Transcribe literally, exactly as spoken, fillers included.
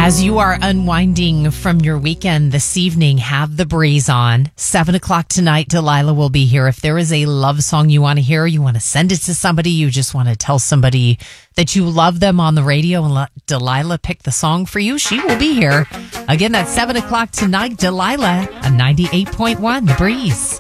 As you are unwinding from your weekend this evening, have the breeze on. Seven o'clock tonight, Delilah will be here. If there is a love song you want to hear, you want to send it to somebody, you just want to tell somebody that you love them on the radio and let Delilah pick the song for you, she will be here. Again, that's seven o'clock tonight, Delilah on ninety-eight point one, The Breeze.